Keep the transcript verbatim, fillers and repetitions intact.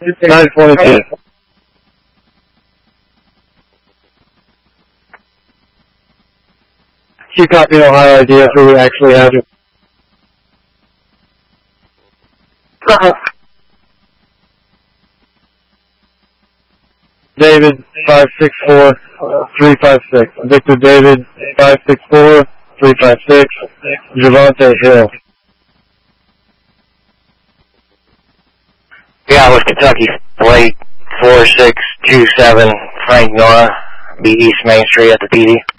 nine twenty-two. Keep copying Ohio idea who we actually have. Uh-huh. David, five six four, three five six. Victor David, five six four, three five six. Javante Hill. Yeah, with Kentucky Plate, four six two seven, Frank Nora, be East Main Street at the P D.